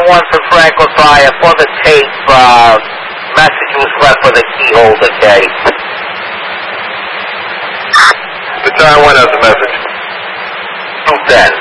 one for Frank Lafayette for the tape. Message was left for the key holder case. Battalion 1 has the message. 210.